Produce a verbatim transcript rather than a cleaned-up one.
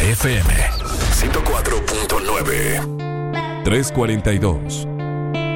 F M ciento cuatro punto nueve. trescientos cuarenta y dos.